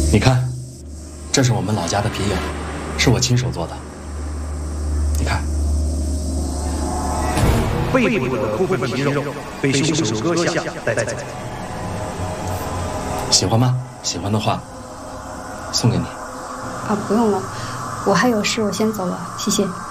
你看，这是我们老家的皮影，是我亲手做的。你看， 背部的部分皮肉被凶手割下带走。 喜欢吗？喜欢的话，送给你。 啊，不用了，我还有事，我先走了，谢谢。